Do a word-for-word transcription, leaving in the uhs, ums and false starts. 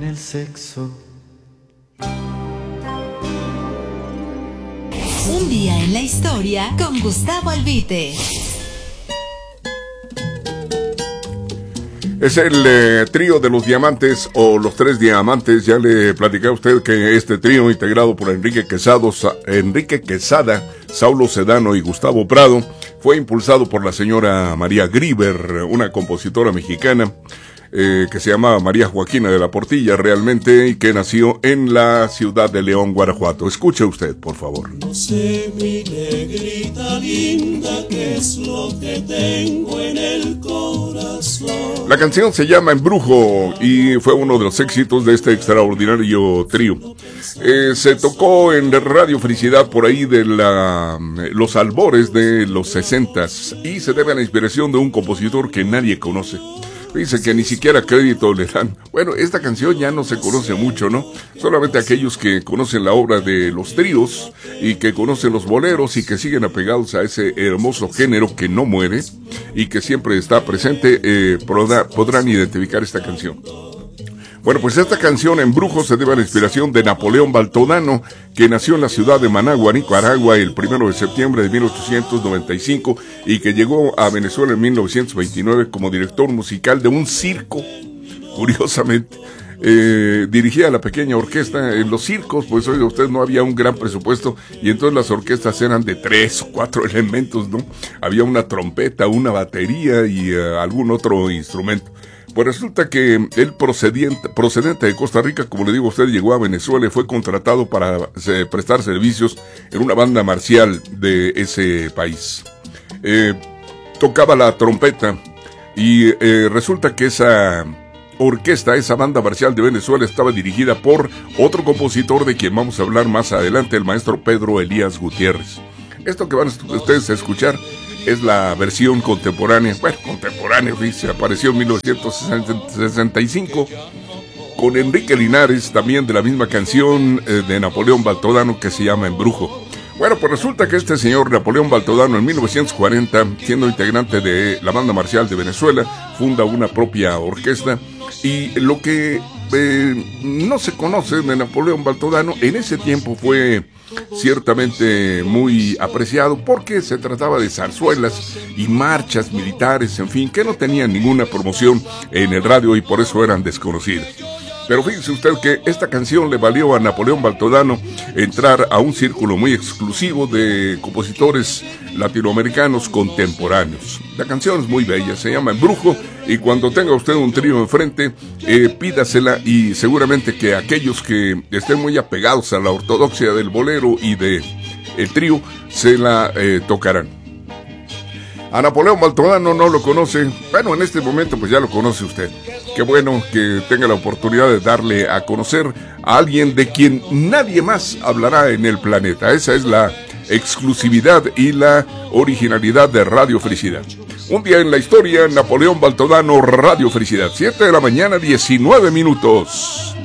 en el sexo. Un día en la historia con Gustavo Albite. Es el eh, trío de los diamantes o los tres diamantes. Ya le platicé a usted que este trío, integrado por Enrique Quesado, Sa Enrique Quesada, Saulo Sedano y Gustavo Prado, fue impulsado por la señora María Grieber, una compositora mexicana eh, que se llamaba María Joaquina de la Portilla realmente, y que nació en la ciudad de León, Guanajuato. Escuche usted, por favor. No sé, mi negrita linda, qué es lo que tengo en el corazón. La canción se llama Embrujo y fue uno de los éxitos de este extraordinario trío. Eh, se tocó en Radio Felicidad por ahí de la, los albores de los sesentas y se debe a la inspiración de un compositor que nadie conoce. Dice que ni siquiera crédito le dan. Bueno, esta canción ya no se conoce mucho, ¿no? Solamente aquellos que conocen la obra de los tríos y que conocen los boleros y que siguen apegados a ese hermoso género que no muere y que siempre está presente, eh, podrá, podrán identificar esta canción. Bueno, pues esta canción Embrujo se debe a la inspiración de Napoleón Baltodano, que nació en la ciudad de Managua, Nicaragua, el primero de septiembre de mil ochocientos noventa y cinco y que llegó a Venezuela en mil novecientos veintinueve como director musical de un circo. Curiosamente, eh, dirigía la pequeña orquesta en los circos, pues oiga usted, no había un gran presupuesto y entonces las orquestas eran de tres o cuatro elementos, ¿no? Había una trompeta, una batería y uh, algún otro instrumento. Pues resulta que él procediente, procedente de Costa Rica, como le digo a usted, llegó a Venezuela y fue contratado para eh, prestar servicios en una banda marcial de ese país. Eh, tocaba la trompeta y eh, resulta que esa orquesta, esa banda marcial de Venezuela estaba dirigida por otro compositor de quien vamos a hablar más adelante, el maestro Pedro Elías Gutiérrez. Esto que van ustedes a escuchar es la versión contemporánea, bueno, contemporánea, se apareció en mil novecientos sesenta y cinco, con Enrique Linares, también de la misma canción eh, de Napoleón Baltodano, que se llama Embrujo. Bueno, pues resulta que este señor Napoleón Baltodano en mil novecientos cuarenta, siendo integrante de la banda marcial de Venezuela, funda una propia orquesta, y lo que eh, no se conoce de Napoleón Baltodano en ese tiempo fue ciertamente muy apreciado porque se trataba de zarzuelas y marchas militares, en fin, que no tenían ninguna promoción en el radio y por eso eran desconocidas. Pero fíjese usted que esta canción le valió a Napoleón Baltodano entrar a un círculo muy exclusivo de compositores latinoamericanos contemporáneos. La canción es muy bella, se llama Embrujo, y cuando tenga usted un trío enfrente, eh, pídasela, y seguramente que aquellos que estén muy apegados a la ortodoxia del bolero y de el trío se la eh, tocarán. A Napoleón Baltodano no lo conoce, bueno, en este momento pues ya lo conoce usted. Qué bueno que tenga la oportunidad de darle a conocer a alguien de quien nadie más hablará en el planeta. Esa es la exclusividad y la originalidad de Radio Felicidad. Un día en la historia, Napoleón Baltodano, Radio Felicidad, siete de la mañana, diecinueve minutos.